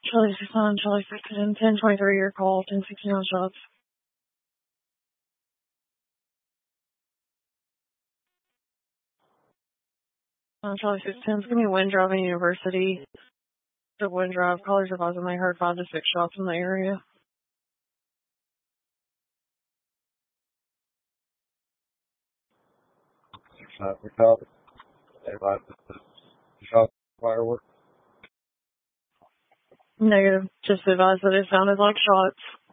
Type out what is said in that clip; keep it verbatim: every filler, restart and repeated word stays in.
Charlie six nine, Charlie six ten, ten twenty-three, your call, ten sixty-nine shots. Uh, Charlie six ten, it's going to be Wind Drive University. The Wind Drive, callers advising they heard five to six shots in the area. Not for copy. Everybody, shot fireworks. Negative. Just advised that it sounded like shots.